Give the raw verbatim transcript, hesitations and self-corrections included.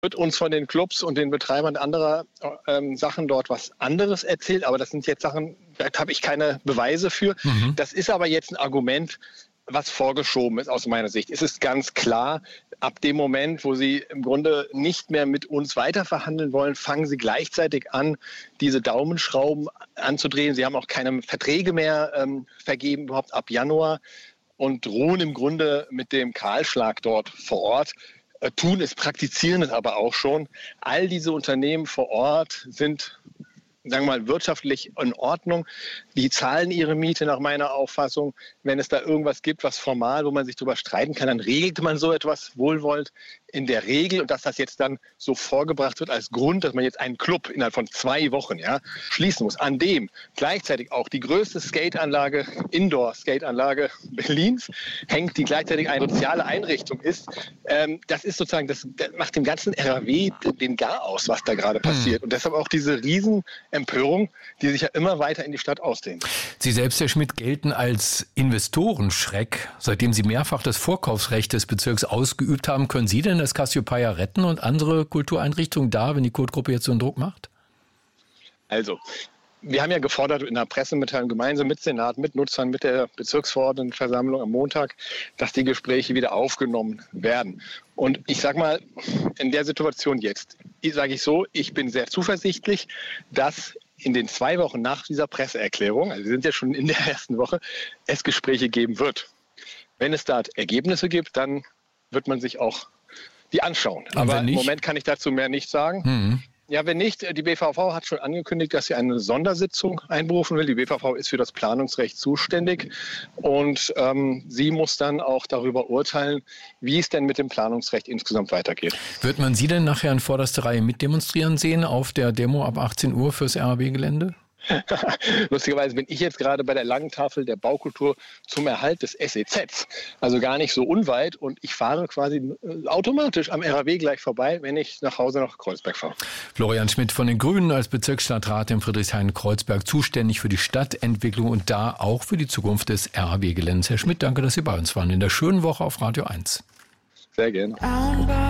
wird uns von den Clubs und den Betreibern anderer ähm, Sachen dort was anderes erzählt. Aber das sind jetzt Sachen, da habe ich keine Beweise für. Mhm. Das ist aber jetzt ein Argument, was vorgeschoben ist aus meiner Sicht. Es ist ganz klar, ab dem Moment, wo sie im Grunde nicht mehr mit uns weiterverhandeln wollen, fangen sie gleichzeitig an, diese Daumenschrauben anzudrehen. Sie haben auch keine Verträge mehr ähm, vergeben, überhaupt ab Januar, und drohen im Grunde mit dem Kahlschlag dort vor Ort. Tun es, praktizieren es aber auch schon. All diese Unternehmen vor Ort sind, sagen wir mal, wirtschaftlich in Ordnung. Die zahlen ihre Miete nach meiner Auffassung. Wenn es da irgendwas gibt, was formal, wo man sich drüber streiten kann, dann regelt man so etwas wohlwollend in der Regel. Und dass das jetzt dann so vorgebracht wird als Grund, dass man jetzt einen Club innerhalb von zwei Wochen ja, schließen muss, an dem gleichzeitig auch die größte Skateanlage, Indoor-Skateanlage Berlins hängt, die gleichzeitig eine soziale Einrichtung ist. Ähm, das ist sozusagen, das, das macht dem ganzen R A W den Gar aus, was da gerade passiert. Und deshalb auch diese Riesenempörung, die sich ja immer weiter in die Stadt ausdehnt. Sie selbst, Herr Schmidt, gelten als Investorenschreck. Seitdem Sie mehrfach das Vorkaufsrecht des Bezirks ausgeübt haben, können Sie denn das Cassiopeia retten und andere Kultureinrichtungen da, wenn die Kurt-Gruppe jetzt so einen Druck macht? Also, wir haben ja gefordert in der Pressemitteilung gemeinsam mit Senat, mit Nutzern, mit der Bezirksverordnetenversammlung am Montag, dass die Gespräche wieder aufgenommen werden. Und ich sage mal, in der Situation jetzt, sage ich so, ich bin sehr zuversichtlich, dass in den zwei Wochen nach dieser Presseerklärung, also wir sind ja schon in der ersten Woche, es Gespräche geben wird. Wenn es da Ergebnisse gibt, dann wird man sich auch die anschauen. Aber im Moment kann ich dazu mehr nicht sagen. Mhm. Ja, wenn nicht, die B V V hat schon angekündigt, dass sie eine Sondersitzung einberufen will. Die B V V ist für das Planungsrecht zuständig und ähm, sie muss dann auch darüber urteilen, wie es denn mit dem Planungsrecht insgesamt weitergeht. Wird man Sie denn nachher in vorderster Reihe mitdemonstrieren sehen auf der Demo ab achtzehn Uhr fürs R A W-Gelände? Lustigerweise bin ich jetzt gerade bei der langen Tafel der Baukultur zum Erhalt des S E Zs, also gar nicht so unweit, und ich fahre quasi automatisch am R A W gleich vorbei, wenn ich nach Hause nach Kreuzberg fahre. Florian Schmidt von den Grünen als Bezirksstadtrat in Friedrichshain-Kreuzberg, zuständig für die Stadtentwicklung und da auch für die Zukunft des R A W-Geländes. Herr Schmidt, danke, dass Sie bei uns waren in der schönen Woche auf Radio eins. Sehr gerne.